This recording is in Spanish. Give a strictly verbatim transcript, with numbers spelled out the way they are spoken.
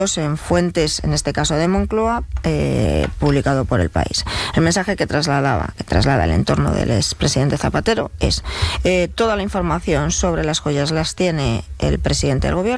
en fuentes, en este caso de Moncloa, eh, publicado por El País. El mensaje que trasladaba, que traslada el entorno del expresidente Zapatero es eh, toda la información sobre las joyas las tiene el presidente del gobierno.